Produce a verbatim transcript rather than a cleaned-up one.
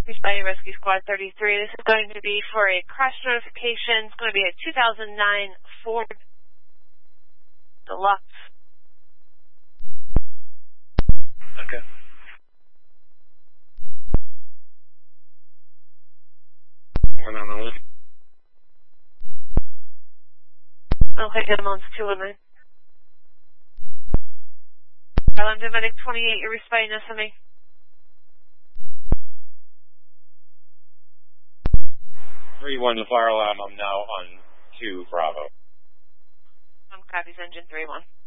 Responding Rescue Squad thirty-three. This is going to be for a crash notification. It's going to be a two thousand nine Ford Deluxe. Okay. One on the list. Okay, ambulance two one nine. London Medic twenty-eight, you're responding S M A. three one, the fire alarm. I'm now on two Bravo. I'm copies engine three one.